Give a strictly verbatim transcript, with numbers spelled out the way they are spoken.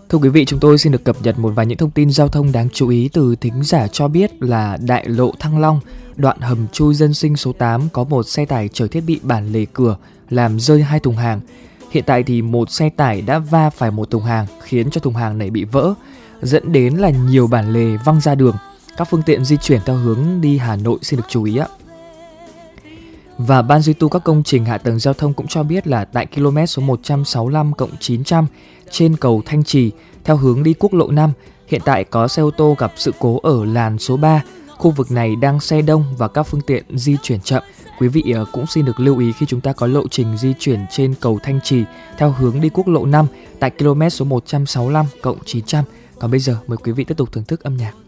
Thưa quý vị, chúng tôi xin được cập nhật một vài những thông tin giao thông đáng chú ý từ thính giả cho biết là đại lộ Thăng Long, đoạn hầm chui dân sinh số tám có một xe tải chở thiết bị bản lề cửa làm rơi hai thùng hàng. Hiện tại thì một xe tải đã va phải một thùng hàng khiến cho thùng hàng này bị vỡ, dẫn đến là nhiều bản lề văng ra đường. Các phương tiện di chuyển theo hướng đi Hà Nội xin được chú ý ạ. Và Ban duy tu các công trình hạ tầng giao thông cũng cho biết là tại km số một trăm sáu mươi lăm cộng chín trăm trên cầu Thanh Trì theo hướng đi quốc lộ năm, hiện tại có xe ô tô gặp sự cố ở làn số ba. Khu vực này đang xe đông và các phương tiện di chuyển chậm. Quý vị cũng xin được lưu ý khi chúng ta có lộ trình di chuyển trên cầu Thanh Trì theo hướng đi quốc lộ năm tại km số một trăm sáu mươi lăm cộng chín trăm. Còn bây giờ mời quý vị tiếp tục thưởng thức âm nhạc.